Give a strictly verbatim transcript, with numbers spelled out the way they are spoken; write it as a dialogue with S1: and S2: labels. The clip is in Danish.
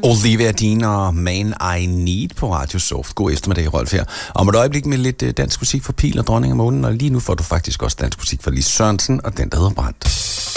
S1: Olivia Dean og Man I Need på Radio Soft. God eftermiddag, Rolf her. Om et øjeblik med lidt dansk musik for Pil og Dronning af Månen, og lige nu får du faktisk også dansk musik for Lis Sørensen og den, der hedder Brandt.